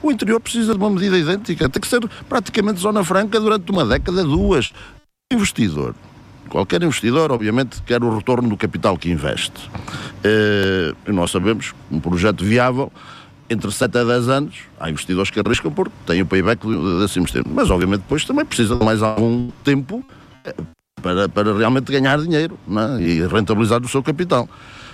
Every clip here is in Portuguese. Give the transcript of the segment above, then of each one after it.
O interior precisa de uma medida idêntica. Tem que ser praticamente zona franca durante uma década, duas. Qualquer investidor, obviamente, quer o retorno do capital que investe. E nós sabemos, um projeto viável, entre 7 a 10 anos, há investidores que arriscam porque têm o payback desse investimento. Mas, obviamente, depois também precisa de mais algum tempo para realmente ganhar dinheiro, não é? E rentabilizar o seu capital.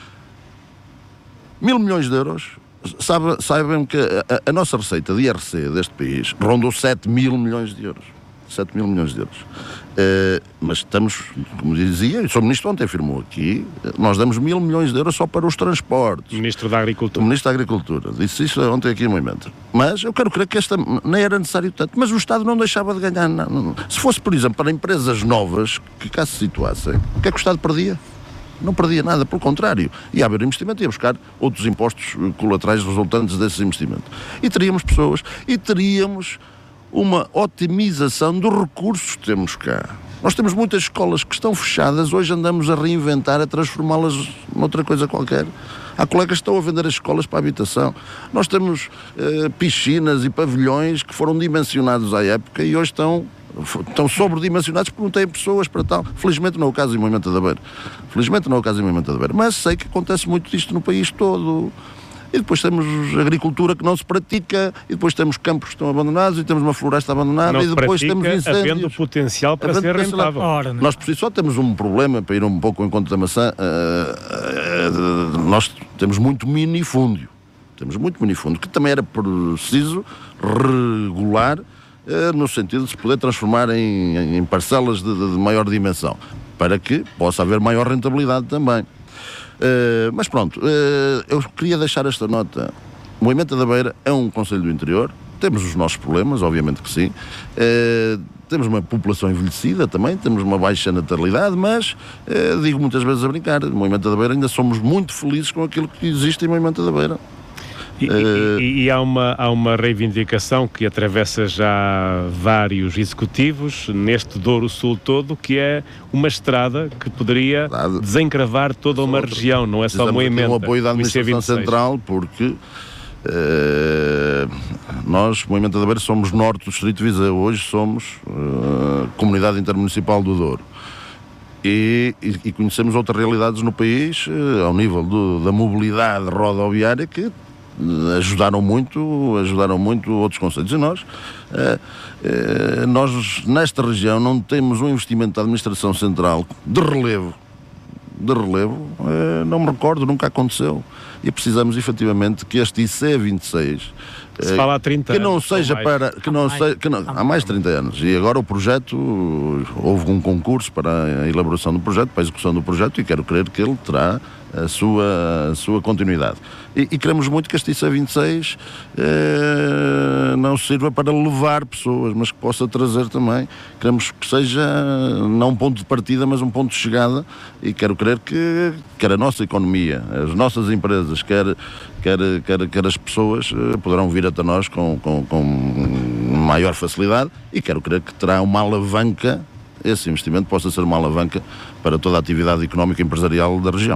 1.000 milhões de euros, saibam que a nossa receita de IRC deste país rondou 7.000 milhões de euros. 7.000 milhões de euros. Mas estamos, como dizia, o Sr. Ministro ontem afirmou aqui, nós damos 1.000 milhões de euros só para os transportes. Ministro da Agricultura. O Ministro da Agricultura disse isso ontem aqui no momento. Mas eu quero crer que esta nem era necessário tanto, mas o Estado não deixava de ganhar. Não. Se fosse, por exemplo, para empresas novas que cá se situassem, o que é que o Estado perdia? Não perdia nada, pelo contrário. Ia haver investimento, ia buscar outros impostos colaterais resultantes desses investimentos. E teríamos pessoas, e teríamos uma otimização dos recursos que temos cá. Nós temos muitas escolas que estão fechadas, hoje andamos a reinventar, a transformá-las noutra coisa qualquer. Há colegas que estão a vender as escolas para a habitação. Nós temos piscinas e pavilhões que foram dimensionados à época e hoje estão sobredimensionados porque não têm pessoas para tal. Felizmente não é o caso em Moimenta da Beira. Mas sei que acontece muito disto no país todo. E depois temos agricultura que não se pratica, e depois temos campos que estão abandonados, e temos uma floresta abandonada, não e depois temos incêndios. Havendo potencial para ser rentável. Nós por si só temos um problema, para ir um pouco ao encontro da maçã, nós temos muito minifúndio. Que também era preciso regular, no sentido de se poder transformar em parcelas de maior dimensão, para que possa haver maior rentabilidade também. Mas pronto, eu queria deixar esta nota. Moimenta da Beira é um concelho do interior, temos os nossos problemas, obviamente que sim, temos uma população envelhecida também, temos uma baixa natalidade, mas digo muitas vezes a brincar, Moimenta da Beira ainda somos muito felizes com aquilo que existe em Moimenta da Beira. E há uma reivindicação que atravessa já vários executivos neste Douro Sul todo, que é uma estrada que poderia desencravar toda uma região, não é só Moimenta. Um apoio da Administração Central, porque nós, Moimenta da Beira, somos norte do Distrito de Viseu, hoje somos Comunidade Intermunicipal do Douro. E conhecemos outras realidades no país, ao nível da mobilidade rodoviária, que ajudaram muito outros concelhos. E nós nesta região não temos um investimento da Administração Central de relevo, não me recordo, nunca aconteceu. E precisamos efetivamente que este IC26 se fala há 30 anos, que não seja para há mais de 30 anos, e agora o projeto, houve um concurso para a elaboração do projeto, para a execução do projeto, e quero crer que ele terá a sua continuidade. E queremos muito que este IC26 não sirva para levar pessoas, mas que possa trazer também. Queremos que seja não um ponto de partida, mas um ponto de chegada, e quero crer que quer a nossa economia, as nossas empresas, quer as pessoas poderão vir até nós com maior facilidade, e quero crer que terá uma alavanca, esse investimento possa ser uma alavanca para toda a atividade económica e empresarial da região.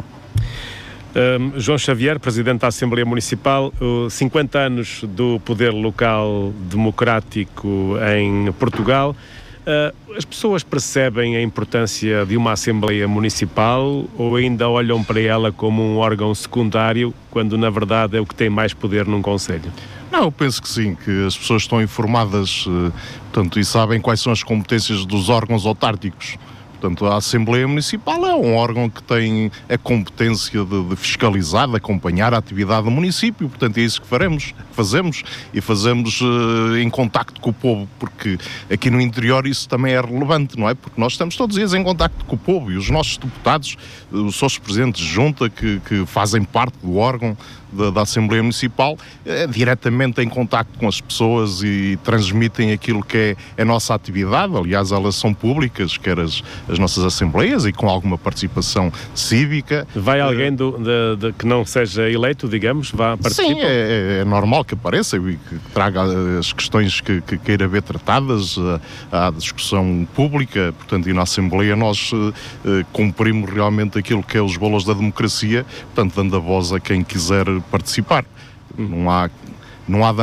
João Xavier, Presidente da Assembleia Municipal, 50 anos do poder local democrático em Portugal. As pessoas percebem a importância de uma Assembleia Municipal ou ainda olham para ela como um órgão secundário, quando na verdade é o que tem mais poder num concelho? Não, eu penso que sim, que as pessoas estão informadas, portanto, e sabem quais são as competências dos órgãos autárquicos. Portanto, a Assembleia Municipal é um órgão que tem a competência de fiscalizar, de acompanhar a atividade do município. Portanto, é isso que fazemos em contacto com o povo, porque aqui no interior isso também é relevante, não é? Porque nós estamos todos os dias em contacto com o povo, e os nossos deputados, os nossos presidentes de junta que fazem parte do órgão da Assembleia Municipal, diretamente em contacto com as pessoas e transmitem aquilo que é a nossa atividade. Aliás, elas são públicas, quer as nossas assembleias, e com alguma participação cívica. Vai alguém que não seja eleito, digamos, vá participar? Sim, é normal que apareça e que traga as questões que queira ver tratadas à discussão pública. Portanto, e na Assembleia nós cumprimos realmente aquilo que é os valores da democracia, portanto, dando a voz a quem quiser participar. Não há